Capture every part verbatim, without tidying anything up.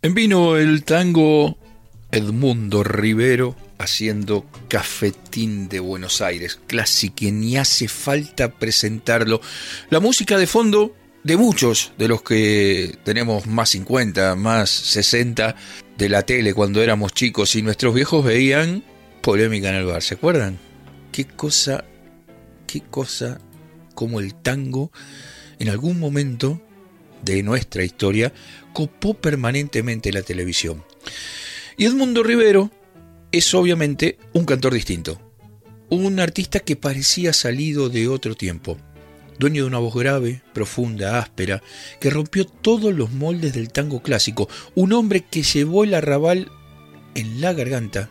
Vino el tango Edmundo Rivero haciendo Cafetín de Buenos Aires, clásico que ni hace falta presentarlo. La música de fondo de muchos de los que tenemos más cincuenta, más sesenta de la tele cuando éramos chicos y nuestros viejos veían Polémica en el Bar, ¿se acuerdan? Qué cosa, qué cosa como el tango en algún momento de nuestra historia copó permanentemente la televisión. Y Edmundo Rivero es obviamente un cantor distinto, un artista que parecía salido de otro tiempo, dueño de una voz grave, profunda, áspera, que rompió todos los moldes del tango clásico, un hombre que llevó el arrabal en la garganta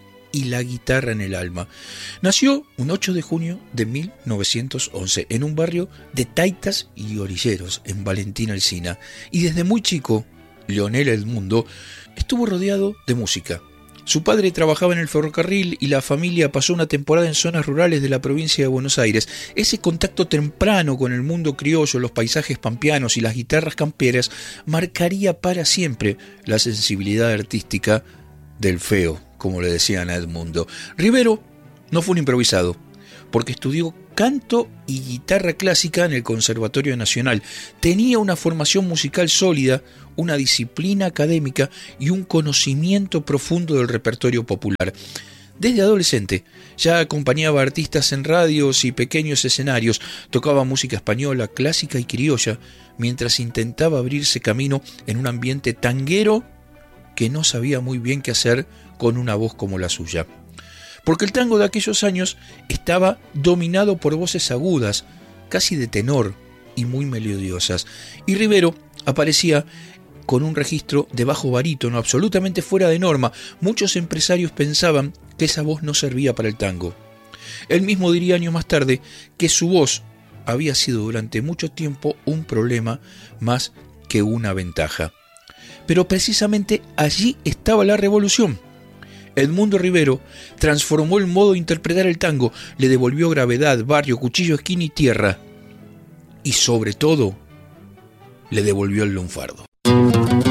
y la guitarra en el alma. Nació un ocho de junio de mil novecientos once en un barrio de taitas y orilleros en Valentín Alsina, y desde muy chico, Leonel Edmundo estuvo rodeado de música. Su padre trabajaba en el ferrocarril y la familia pasó una temporada en zonas rurales de la provincia de Buenos Aires. Ese contacto temprano con el mundo criollo, los paisajes pampeanos y las guitarras camperas marcaría para siempre la sensibilidad artística del feo, como le decían a Edmundo. Rivero no fue un improvisado, porque estudió canto y guitarra clásica en el Conservatorio Nacional. Tenía una formación musical sólida, una disciplina académica y un conocimiento profundo del repertorio popular. Desde adolescente ya acompañaba a artistas en radios y pequeños escenarios, tocaba música española, clásica y criolla, mientras intentaba abrirse camino en un ambiente tanguero que no sabía muy bien qué hacer con una voz como la suya. Porque el tango de aquellos años estaba dominado por voces agudas, casi de tenor y muy melodiosas, y Rivero aparecía con un registro de bajo barítono absolutamente fuera de norma. Muchos empresarios pensaban que esa voz no servía para el tango. Él mismo diría años más tarde que su voz había sido durante mucho tiempo un problema más que una ventaja. Pero precisamente allí estaba la revolución. Edmundo Rivero transformó el modo de interpretar el tango, le devolvió gravedad, barrio, cuchillo, esquina y tierra. Y sobre todo, le devolvió el lunfardo.